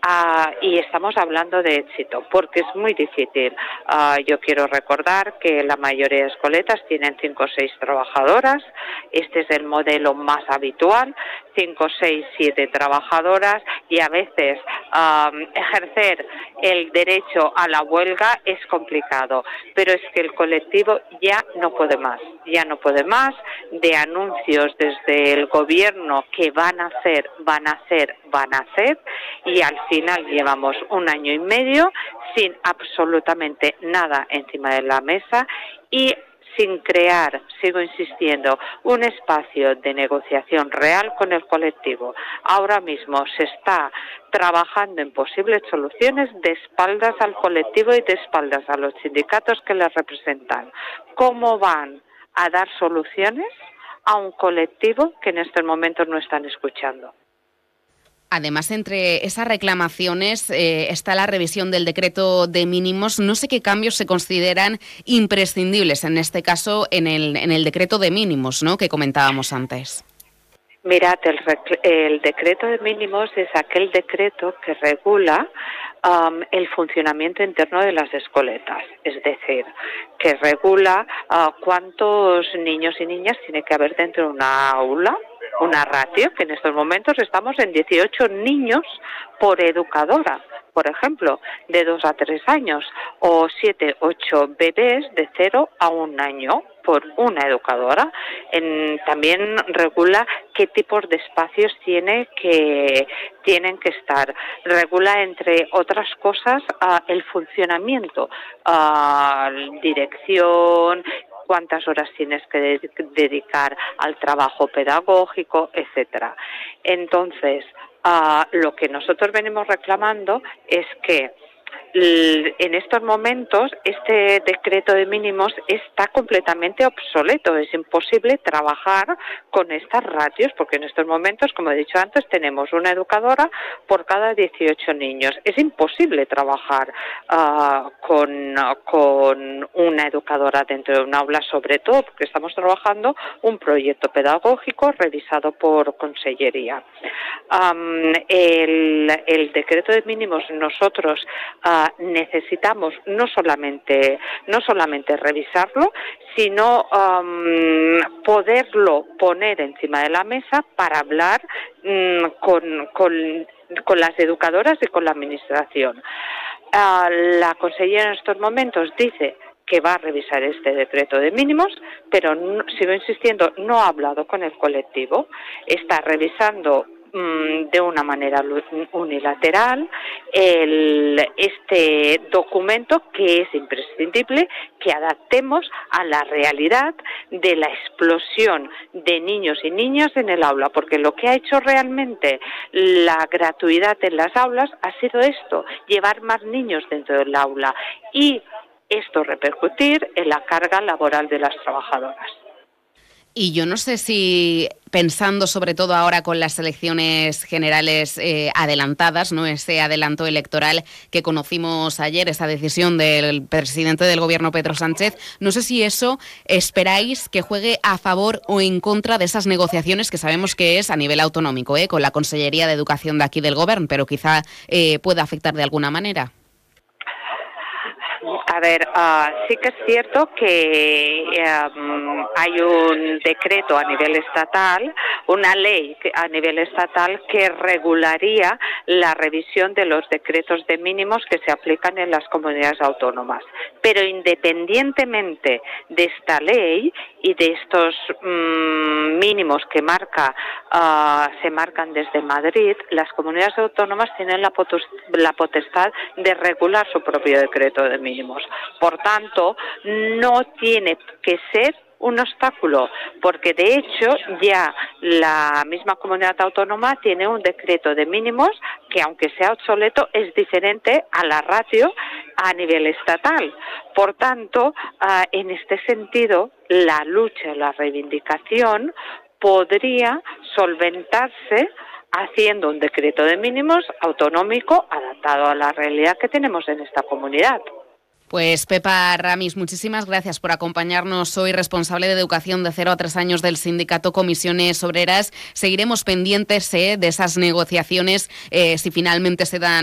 y estamos hablando de éxito, porque es muy difícil. Yo quiero recordar que la mayoría de escoletas tienen 5 o 6 trabajadoras. Este es el modelo más habitual, 5, 6, 7 trabajadoras, y a veces ejercer el derecho a la huelga es complicado, pero es que el colectivo ya no puede más de anuncios desde el gobierno que van a hacer, y al final llevamos 1 año y medio sin absolutamente nada encima de la mesa y sin crear, sigo insistiendo, un espacio de negociación real con el colectivo. Ahora mismo se está trabajando en posibles soluciones de espaldas al colectivo y de espaldas a los sindicatos que les representan. ¿Cómo van a dar soluciones a un colectivo que en estos momentos no están escuchando? Además, entre esas reclamaciones está la revisión del decreto de mínimos. No sé qué cambios se consideran imprescindibles, en este caso, en el decreto de mínimos, ¿no?, que comentábamos antes. Mirad, el decreto de mínimos es aquel decreto que regula el funcionamiento interno de las escoletas, es decir, que regula cuántos niños y niñas tiene que haber dentro de una aula, una ratio, que en estos momentos estamos en 18 niños por educadora, por ejemplo, de 2 a 3 años, o 7, 8 bebés de 0 a 1 año por una educadora. También regula qué tipos de espacios tienen que estar. Regula, entre otras cosas, el funcionamiento, dirección, cuántas horas tienes que dedicar al trabajo pedagógico, etcétera. Entonces, lo que nosotros venimos reclamando es que en estos momentos este decreto de mínimos está completamente obsoleto. Es imposible trabajar con estas ratios porque en estos momentos, como he dicho antes, tenemos una educadora por cada 18 niños. Es imposible trabajar con una educadora dentro de un aula, sobre todo porque estamos trabajando un proyecto pedagógico revisado por Consellería. El decreto de mínimos nosotros necesitamos no solamente revisarlo, sino poderlo poner encima de la mesa para hablar con las educadoras y con la administración. La consellera en estos momentos dice que va a revisar este decreto de mínimos, pero sigo insistiendo, no ha hablado con el colectivo, está revisando de una manera unilateral este documento, que es imprescindible que adaptemos a la realidad de la explosión de niños y niñas en el aula, porque lo que ha hecho realmente la gratuidad en las aulas ha sido esto, llevar más niños dentro del aula y esto repercutir en la carga laboral de las trabajadoras. Y yo no sé si, pensando sobre todo ahora con las elecciones generales adelantadas, ¿no?, ese adelanto electoral que conocimos ayer, esa decisión del presidente del gobierno, Pedro Sánchez, no sé si eso esperáis que juegue a favor o en contra de esas negociaciones que sabemos que es a nivel autonómico, con la Consellería de Educación de aquí del Gobierno, pero quizá pueda afectar de alguna manera. A ver, sí que es cierto que hay un decreto a nivel estatal, una ley a nivel estatal que regularía la revisión de los decretos de mínimos que se aplican en las comunidades autónomas. Pero independientemente de esta ley y de estos mínimos que se marcan desde Madrid, las comunidades autónomas tienen la potestad de regular su propio decreto de mínimos. Por tanto, no tiene que ser un obstáculo, porque de hecho ya la misma comunidad autónoma tiene un decreto de mínimos que, aunque sea obsoleto, es diferente a la ratio a nivel estatal. Por tanto, en este sentido, la lucha, la reivindicación podría solventarse haciendo un decreto de mínimos autonómico adaptado a la realidad que tenemos en esta comunidad. Pues Pepa Ramis, muchísimas gracias por acompañarnos. Soy responsable de educación de 0 a 3 años del sindicato Comisiones Obreras. Seguiremos pendientes de esas negociaciones si finalmente se dan